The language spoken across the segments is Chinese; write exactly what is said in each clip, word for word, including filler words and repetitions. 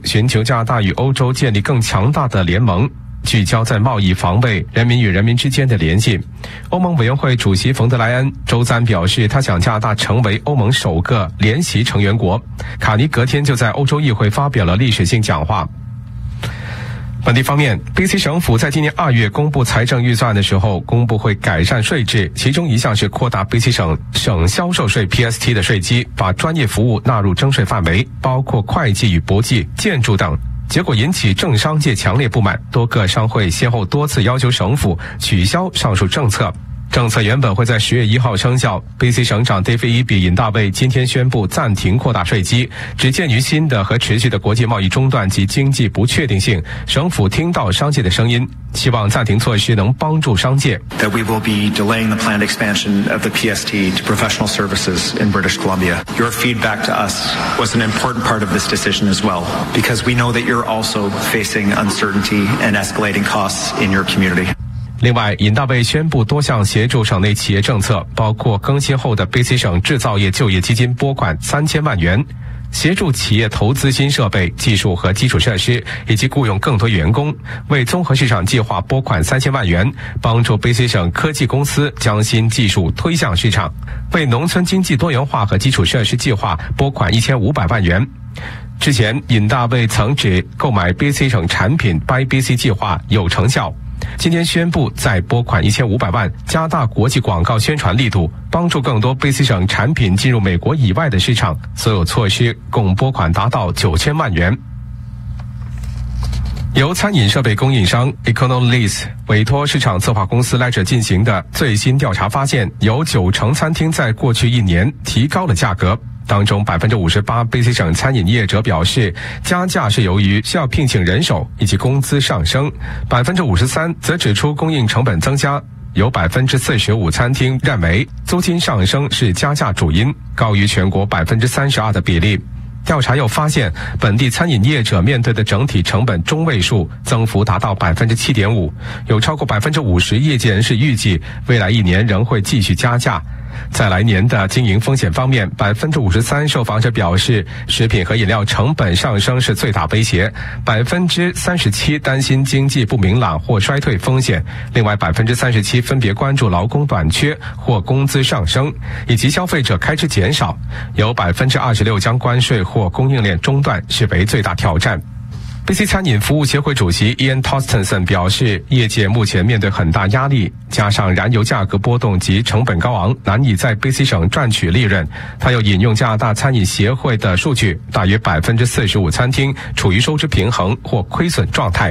寻求加拿大与欧洲建立更强大的联盟，聚焦在贸易、防卫、人民与人民之间的联系。欧盟委员会主席冯德莱恩周三表示，他想加拿大成为欧盟首个联席成员国。卡尼隔天就在欧洲议会发表了历史性讲话。本地方面 ，B C 省府在今年二月公布财政预算的时候，公布会改善税制，其中一项是扩大 B C 省省销售税 P S T 的税基，把专业服务纳入征税范围，包括会计与簿记、建筑等。结果引起政商界强烈不满，多个商会先后多次要求省府取消上述政策。政策原本会在十月一号生效。B C 省长 David Eby 尹大卫今天宣布暂停扩大税基，只鉴于新的和持续的国际贸易中断及经济不确定性，省府听到商界的声音，希望暂停措施能帮助商界。 That we will be delaying the planned expansion of the P S T to professional services in British Columbia. Your feedback to us was an important part of this decision as well, because we know that you're also facing uncertainty and escalating costs in your community. 另外，尹大卫宣布多项协助省内企业政策，包括更新后的 B C 省制造业就业基金拨款三千万元，协助企业投资新设备、技术和基础设施，以及雇佣更多员工；为综合市场计划拨款三千万元，帮助 B C 省科技公司将新技术推向市场；为农村经济多元化和基础设施计划拨款一千五百万元。之前，尹大卫曾指购买 B C 省产品 Buy B C 计划有成效。今天宣布再拨款一千五百万，加大国际广告宣传力度，帮助更多 B C 省产品进入美国以外的市场。所有措施共拨款达到九千万元。由餐饮设备供应商 Econolis 委托市场策划公司 Ledger 进行的最新调查发现，有九成餐厅在过去一年提高了价格。当中 百分之五十八 B C 省餐饮业者表示加价是由于需要聘请人手以及工资上升， 百分之五十三 则指出供应成本增加，有 百分之四十五 餐厅认为租金上升是加价主因，高于全国 百分之三十二 的比例。调查又发现，本地餐饮业者面对的整体成本中位数增幅达到 百分之七点五， 有超过 百分之五十 业界人士预计未来一年仍会继续加价。在来年的经营风险方面， 百分之五十三 受访者表示食品和饮料成本上升是最大威胁， 百分之三十七 担心经济不明朗或衰退风险，另外 百分之三十七 分别关注劳工短缺或工资上升，以及消费者开支减少，有 百分之二十六 将关税或供应链中断视为最大挑战。B C 餐饮服务协会主席 Ian Tostenson 表示，业界目前面对很大压力，加上燃油价格波动及成本高昂，难以在 B C 省赚取利润。他又引用加拿大餐饮协会的数据，大约 百分之四十五 餐厅处于收支平衡或亏损状态。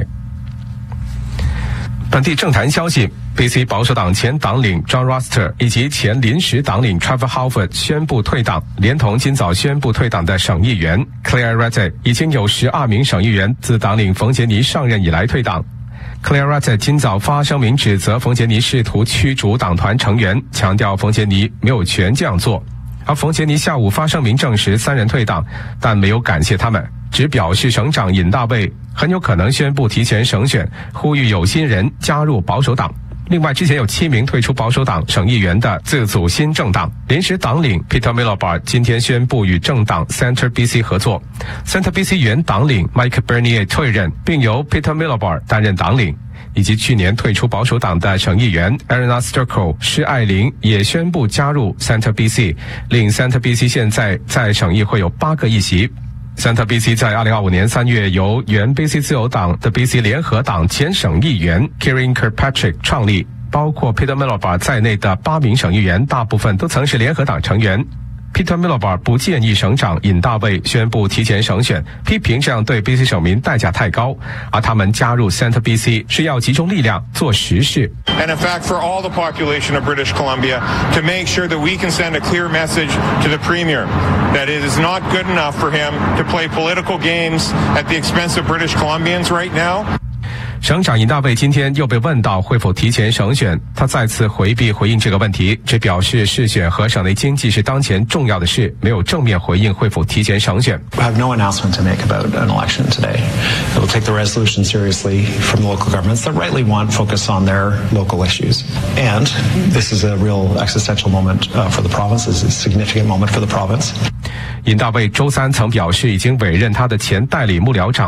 本地政坛消息 ，B C 保守党前党领 John Roster 以及前临时党领 Trevor Halford 宣布退党，连同今早宣布退党的省议员 Claire Radze， 已经有十二名省议员自党领冯杰尼上任以来退党。Claire Radze 今早发声明指责冯杰尼试图驱逐党团成员，强调冯杰尼没有权这样做。而冯杰尼下午发声明证实三人退党，但没有感谢他们，只表示省长尹大卫很有可能宣布提前省选，呼吁有心人加入保守党。另外，之前有七名退出保守党省议员的自组新政党临时党领 Peter Miliband 今天宣布与政党 Centre B C 合作。Centre B C 原党领 Mike Bernier 退任，并由 Peter Miliband 担任党领。以及去年退出保守党的省议员 Arina Sturkle 施爱玲也宣布加入 Centre B C， 令 Centre B C 现在在省议会有八个议席。Centre B C 在二零二五年三月由原 B C 自由党的 B C 联合党前省议员 Kieran Kirkpatrick 创立，包括 Peter Miliband 在内的八名省议员大部分都曾是联合党成员。Peter Miliband 不建议省长尹大卫宣布提前省选，批评这样对 B C 省民代价太高，而他们加入 Centre B C 是要集中力量做实事。 And in fact, for all the population of British Columbia, to make sure that we can send a clear message to the Premier that it is not good enough for him to play political games at the expense of British Columbians right now. 省长尹大卫今天又被问到会否提前省选，他再次回避回应这个问题，只表示市选和省内经济是当前重要的事，没有正面回应会否提前省选。 We have no announcement to make about an election today. We'll take the resolution seriously from the local governments that rightly want focus on their local issues. And this is a real existential moment uh, for the province. It's a significant moment for the province. 尹大卫周三曾表示，已经委任他的前代理幕僚长